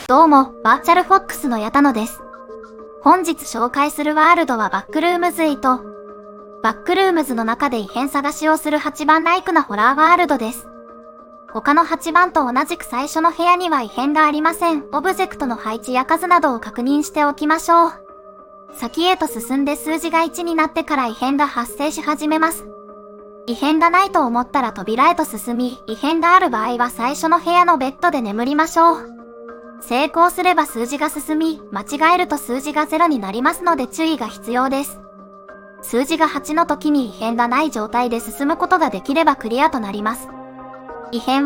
どうも、バーチャルフォックスの矢田野です。本日紹介するワールドはバックルームズ8。バックルームズの中で異変探しをする8番ライクなホラーワールドです。他の8番と同じく最初の部屋には異変がありません。オブジェクトの配置や数などを確認しておきましょう。先へと進んで数字が1になってから異変が発生し始めます。異変がないと思ったら扉へと進み、異変がある場合は最初の部屋のベッドで眠りましょう。成功すれば数字が進み、間違えると数字が0になりますので注意が必要です。数字が8の時に異変がない状態で進むことができればクリアとなります。異変は